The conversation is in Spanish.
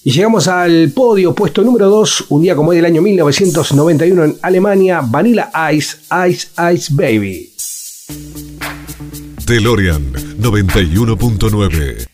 Y llegamos al podio, puesto número 2, un día como hoy del año 1991 en Alemania, Vanilla Ice, Ice Ice Baby. DeLorean 91.9.